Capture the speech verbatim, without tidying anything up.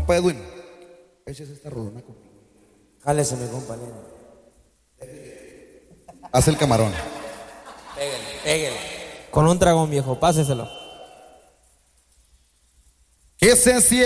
Compa Edwin, échese esta rolona conmigo. Jálese, mi compañero. Haz el camarón. Pégale, pégale. Con un dragón, viejo, páseselo. Que se siente